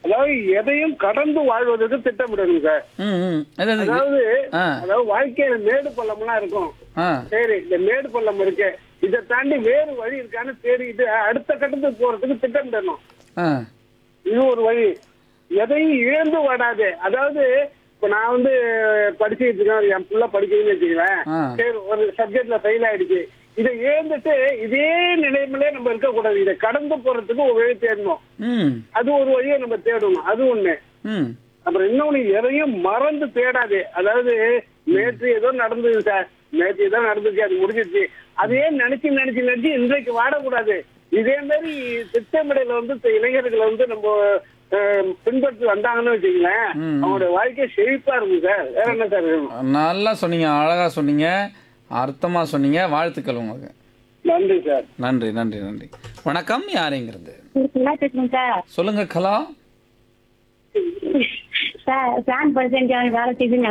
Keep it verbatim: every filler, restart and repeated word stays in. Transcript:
அதாவது எதையும் கடந்து வாழ்வதற்கு திட்டமிடணும் சார். ம் ம் அதாவது அதாவது ஆ அதாவது வாழ்க்கையில மேடு பள்ளம்லாம் இருக்கும். ஆ சரி, இந்த மேடு பள்ளம் இருக்கு, இதை தாண்டி வேறு வழி இருக்கான்னு தேடிட்டு அடுத்த கட்டத்துக்கு போறதுக்கு திட்டமிடணும். ஆ இது ஒரு வழி. எதையும் இழந்து வாடாது. அதாவது இப்ப நான் வந்து படிச்சுட்டு இருக்கேன், என் புள்ள படிக்கிறேன்னு வச்சுக்கிறேன். ஆ. சரி, ஒரு சப்ஜெக்ட்ல ஃபெயில் ஆயிடுச்சு. இதை இழந்துட்டு இதே நிலைமையிலே நம்ம இருக்கக்கூடாது. இதை கடந்து போறதுக்கு ஒரு வழி தேடணும். ம் அது ஒரு வழியை நம்ம தேடணும். அது ஒண்ணு. ம் அப்புறம் இன்னொன்னு, எதையும் மறந்து தேடாது. அதாவது நேற்று ஏதோ நடந்தது சார், நேற்று ஏதோ நடந்துச்சு, அது முடிஞ்சிருச்சு, அதையே நினைச்சு நினைச்சு நினைச்சு இன்றைக்கு வாடக்கூடாது. இதே மாதிரி திட்டமிடல வந்து இந்த இளைஞர்களை வந்து நம்ம அஹ், பின்பற்றி வந்தாங்கன்னு வச்சுங்களேன், ம். அவங்களுடைய வாழ்க்கை செழிப்பா இருக்கும் சார். வேற என்ன சார் வேணும்? நல்லா சொன்னீங்க, அழகா சொன்னீங்க, அர்த்தமா சொன்னீங்க. வாழ்த்துக்கள் உங்களுக்கு. நன்றி சார். நன்றி நன்றி நன்றி. வணக்கம், யாருங்கிறது? நல்லா பேசுங்க சார். சொல்லுங்க கலா. சார் பிளான் பர்சன்ட் வேலை செய்து